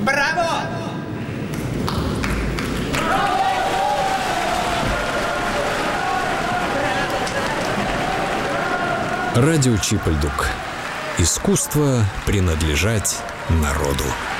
Браво! Радио Чип и Дук. Искусство принадлежать народу.